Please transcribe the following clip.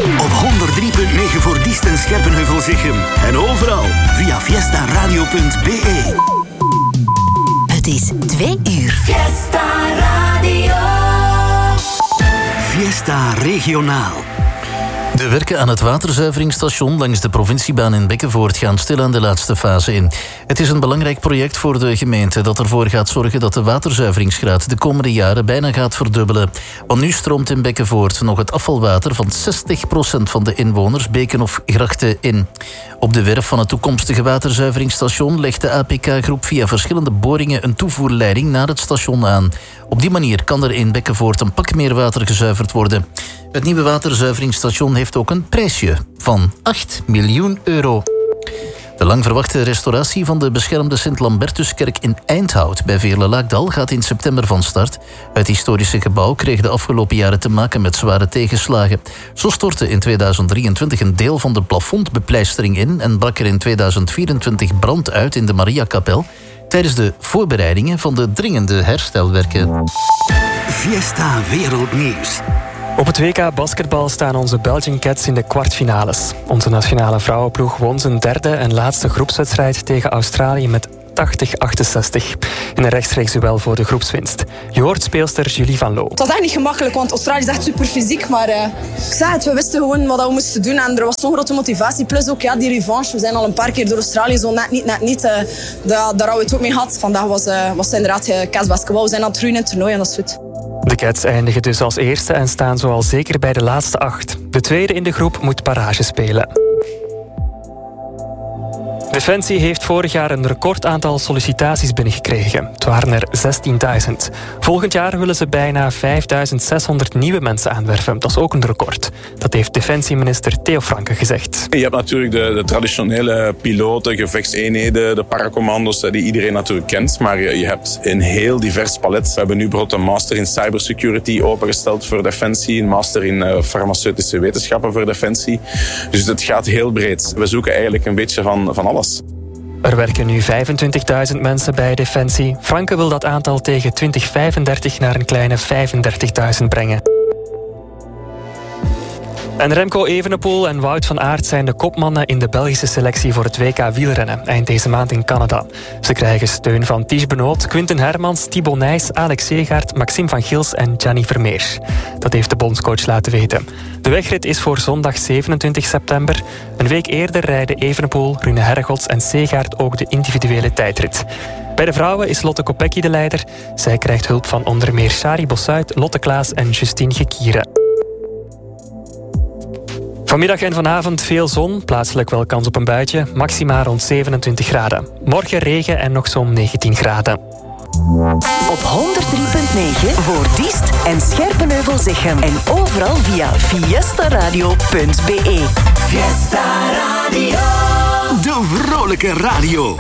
Op 103.9 voor Diest en Scherpenheuvel-Zichem. En overal via fiestaradio.be. Het is 2 uur. Fiesta Radio. Fiesta Regionaal. De werken aan het waterzuiveringsstation langs de provinciebaan in Bekkenvoort gaan stilaan de laatste fase in. Het is een belangrijk project voor de gemeente dat ervoor gaat zorgen dat de waterzuiveringsgraad de komende jaren bijna gaat verdubbelen. Want nu stroomt in Bekkenvoort nog het afvalwater van 60% van de inwoners, beken of grachten in. Op de werf van het toekomstige waterzuiveringsstation legt de APK-groep via verschillende boringen een toevoerleiding naar het station aan. Op die manier kan er in Bekkenvoort een pak meer water gezuiverd worden. Het nieuwe waterzuiveringsstation heeft ook een prijsje van 8 miljoen euro. De lang verwachte restauratie van de beschermde Sint-Lambertuskerk in Eindhout bij Veerle-Laakdal gaat in september van start. Het historische gebouw kreeg de afgelopen jaren te maken met zware tegenslagen. Zo stortte in 2023 een deel van de plafondbepleistering in en brak er in 2024 brand uit in de Mariakapel tijdens de voorbereidingen van de dringende herstelwerken. Fiesta Wereldnieuws. Op het WK basketbal staan onze Belgian Cats in de kwartfinales. Onze nationale vrouwenploeg won zijn derde en laatste groepswedstrijd tegen Australië met 80-68. In een rechtstreeks duel voor de groepswinst. Je hoort speelster Julie van Loo. Het was echt niet gemakkelijk, want Australië is echt super fysiek. Maar ik zei het, we wisten gewoon wat we moesten doen. En er was zo'n grote motivatie. Plus ook die revanche. We zijn al een paar keer door Australië zo net niet. Daar hadden we het ook mee gehad. Vandaag was inderdaad Cats basketbal. We zijn aan het groeien in het toernooi en dat is goed. De Cats eindigen dus als eerste en staan zo al zeker bij de laatste 8. De tweede in de groep moet barrage spelen. Defensie heeft vorig jaar een recordaantal sollicitaties binnengekregen. Het waren er 16.000. Volgend jaar willen ze bijna 5.600 nieuwe mensen aanwerven. Dat is ook een record. Dat heeft defensieminister Theo Franke gezegd. Je hebt natuurlijk de traditionele piloten, gevechtseenheden, de paracommando's die iedereen natuurlijk kent. Maar je hebt een heel divers palet. We hebben nu bijvoorbeeld een master in cybersecurity opengesteld voor Defensie. Een master in farmaceutische wetenschappen voor Defensie. Dus het gaat heel breed. We zoeken eigenlijk een beetje van alles. Er werken nu 25.000 mensen bij Defensie. Franke wil dat aantal tegen 2035 naar een kleine 35.000 brengen. En Remco Evenepoel en Wout van Aert zijn de kopmannen in de Belgische selectie voor het WK wielrennen eind deze maand in Canada. Ze krijgen steun van Ties Benoot, Quinten Hermans, Thibaut Nys, Alex Segaert, Maxime van Gils en Gianni Vermeer. Dat heeft de bondscoach laten weten. De wegrit is voor zondag 27 september. Een week eerder rijden Evenepoel, Rune Hergots en Segaert ook de individuele tijdrit. Bij de vrouwen is Lotte Kopecky de leider. Zij krijgt hulp van onder meer Shari Bossuit, Lotte Klaas en Justine Gekieren. Vanmiddag en vanavond veel zon, plaatselijk wel kans op een buitje, maxima rond 27 graden. Morgen regen en nog zo'n 19 graden. Op 103.9 voor Diest en Scherpenheuvel-Zichem. En overal via fiestaradio.be. Fiesta Radio. De vrolijke radio.